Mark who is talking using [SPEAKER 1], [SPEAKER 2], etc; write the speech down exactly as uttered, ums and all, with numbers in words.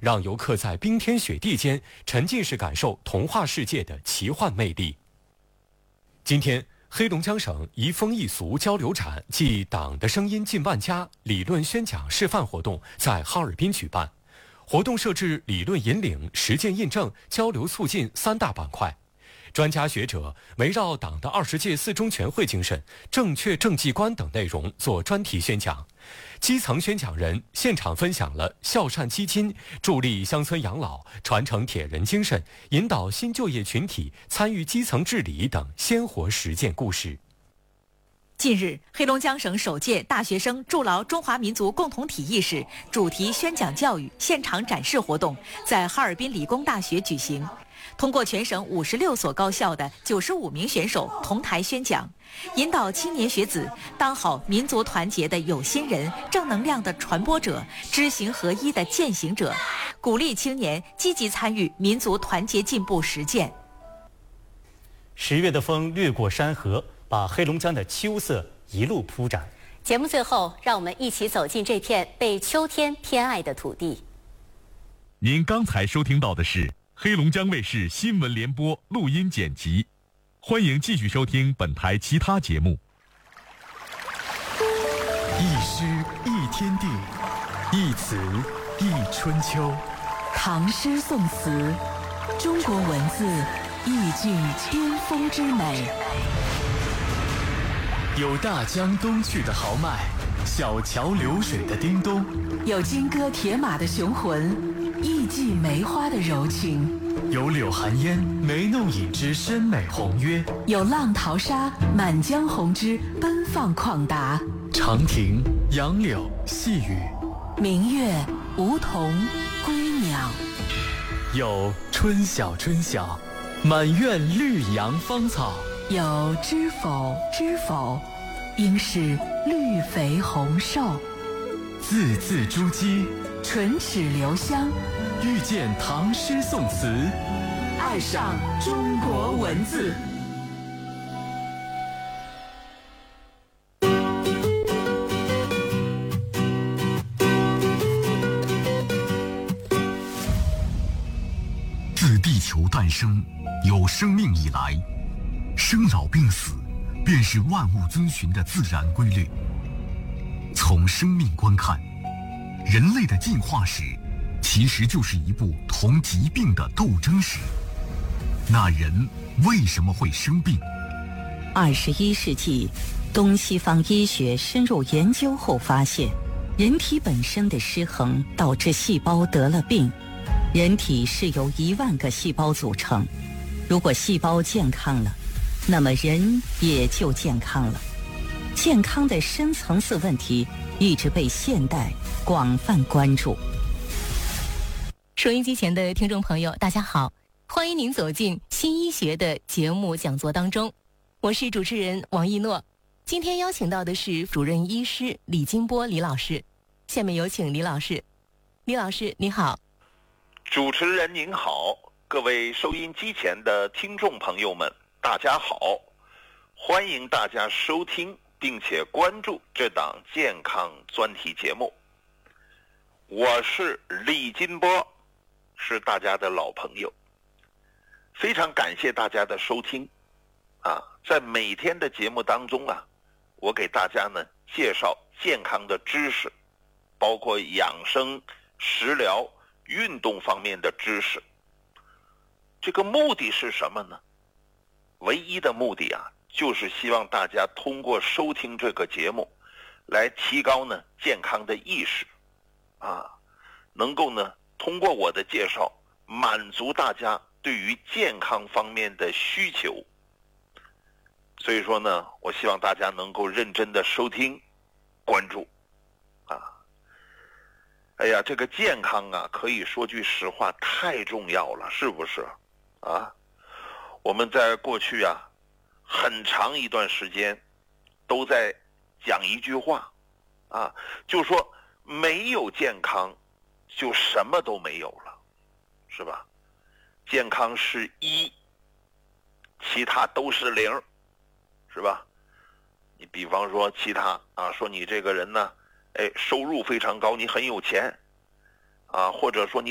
[SPEAKER 1] 让游客在冰天雪地间沉浸式感受童话世界的奇幻魅力。今天，黑龙江省移风易俗交流展暨党的声音近万家理论宣讲示范活动在哈尔滨举办。活动设置理论引领、实践印证、交流促进三大板块。专家学者围绕党的二十届四中全会精神、正确政绩观等内容做专题宣讲。基层宣讲人现场分享了孝善基金、助力乡村养老、传承铁人精神、引导新就业群体参与基层治理等鲜活实践故事。
[SPEAKER 2] 近日，黑龙江省首届大学生筑牢中华民族共同体意识主题宣讲教育现场展示活动在哈尔滨理工大学举行。通过全省五十六所高校的九十五名选手同台宣讲，引导青年学子当好民族团结的有心人、正能量的传播者、知行合一的践行者，鼓励青年积极参与民族团结进步实践。
[SPEAKER 3] 十月的风掠过山河，把黑龙江的秋色一路铺展。
[SPEAKER 4] 节目最后，让我们一起走进这片被秋天偏爱的土地。
[SPEAKER 5] 您刚才收听到的是黑龙江卫视新闻联播录音剪辑，欢迎继续收听本台其他节目。
[SPEAKER 6] 一诗一天地，一词一春秋。
[SPEAKER 7] 唐诗宋词，中国文字意境巅峰之美。
[SPEAKER 6] 有大江东去的豪迈，小桥流水的叮咚；
[SPEAKER 7] 有金戈铁马的雄浑，艺伎梅花的柔情；
[SPEAKER 6] 有柳寒烟眉弄影之深美宏约；
[SPEAKER 7] 有浪淘沙满江红之奔放旷达。
[SPEAKER 6] 长亭、杨柳、细雨，
[SPEAKER 7] 明月、梧桐、归鸟。
[SPEAKER 6] 有春晓春晓，满院绿杨芳草；
[SPEAKER 7] 有知否知否，应是绿肥红瘦。
[SPEAKER 6] 字字珠玑，
[SPEAKER 7] 唇齿留香，
[SPEAKER 6] 遇见唐诗宋词，
[SPEAKER 7] 爱上中国文字。
[SPEAKER 8] 自地球诞生，有生命以来，生老病死便是万物遵循的自然规律。从生命观看，人类的进化史其实就是一部同疾病的斗争史。那人为什么会生病？
[SPEAKER 9] 二十一世纪，东西方医学深入研究后发现，人体本身的失衡导致细胞得了病。人体是由一万个细胞组成，如果细胞健康了，那么人也就健康了。健康的深层次问题一直被现代广泛关注。
[SPEAKER 10] 收音机前的听众朋友，大家好，欢迎您走进新医学的节目讲座当中，我是主持人王一诺。今天邀请到的是主任医师李金波李老师，下面有请李老师。李老师你好。
[SPEAKER 11] 主持人您好，各位收音机前的听众朋友们，大家好，欢迎大家收听并且关注这档健康专题节目。我是李金波，是大家的老朋友，非常感谢大家的收听啊！在每天的节目当中啊，我给大家呢介绍健康的知识，包括养生、食疗、运动方面的知识。这个目的是什么呢？唯一的目的啊，就是希望大家通过收听这个节目，来提高呢健康的意识，啊，能够呢通过我的介绍，满足大家对于健康方面的需求。所以说呢，我希望大家能够认真的收听、关注，啊。哎呀，这个健康啊，可以说句实话，太重要了，是不是？啊，我们在过去啊，很长一段时间都在讲一句话，啊，就说没有健康，就什么都没有了，是吧？健康是一，其他都是零，是吧？你比方说其他啊，说你这个人呢，哎，收入非常高，你很有钱，啊，或者说你